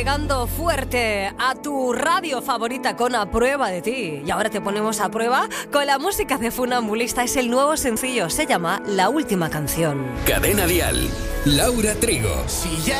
Llegando fuerte a tu radio favorita con A Prueba de Ti. Y ahora te ponemos a prueba con la música de Funambulista. Es el nuevo sencillo, se llama La Última Canción. Cadena Dial, Laura Trigo. Si ya